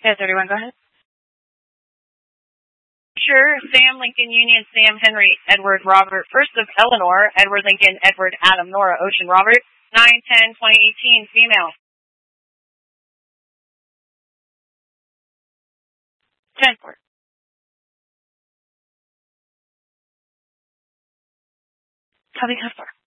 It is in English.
Yeah, 31, go ahead. Sure, Sam, Lincoln, Union, Sam, Henry, Edward, Robert, first of Eleanor, Edward, Lincoln, Edward, Adam, Nora, Ocean, Robert, 9/10/2018, female. 10-4. Copy, 10-4.